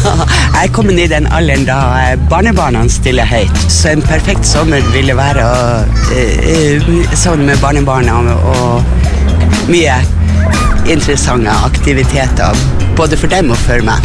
Jeg er kommet i den alderen da barnebarna stiller høyt. Så en perfekt sommer ville være sammen med barnebarna og mye interessante aktiviteter, både for dem og for meg.